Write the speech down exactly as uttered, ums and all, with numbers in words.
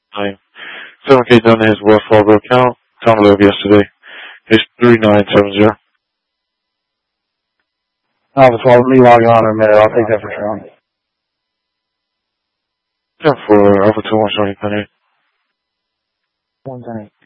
nine. seven K done to his Wells Fargo account. Time to live yesterday. It's three nine seven zero. Alpha twelve, let me log on in a minute. I'll take that for sure. Yeah, for Alpha two one, sorry, Penny. One ten eight.